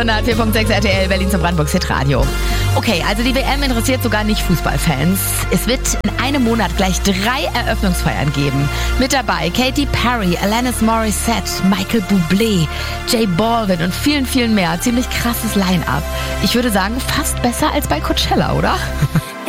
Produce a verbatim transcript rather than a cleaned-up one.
hundertvier Komma sechs R T L, Berlin zum Brandenburg Hit Radio. Okay, also die W M interessiert sogar nicht Fußballfans. Es wird in einem Monat gleich drei Eröffnungsfeiern geben. Mit dabei Katy Perry, Alanis Morissette, Michael Bublé, J Balvin und vielen, vielen mehr. Ziemlich krasses Line-Up. Ich würde sagen, fast besser als bei Coachella, oder?